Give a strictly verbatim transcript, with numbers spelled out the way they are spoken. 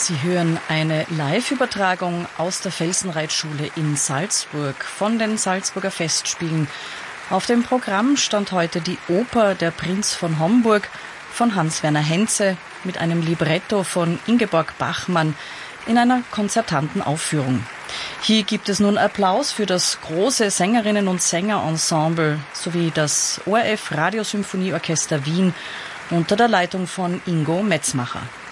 Sie hören eine Live-Übertragung aus der Felsenreitschule in Salzburg von den Salzburger Festspielen. Auf dem Programm stand heute die Oper Der Prinz von Homburg von Hans-Werner Henze mit einem Libretto von Ingeborg Bachmann in einer konzertanten Aufführung. Hier gibt es nun Applaus für das große Sängerinnen- und Sängerensemble sowie das O R F Radiosymphonieorchester Wien unter der Leitung von Ingo Metzmacher.